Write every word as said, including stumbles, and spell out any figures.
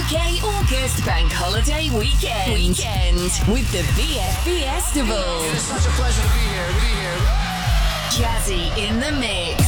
U K August Bank Holiday Weekend. Weekend with the V F B Festival. It's such a pleasure to be here. Be here. Jazzy in the mix.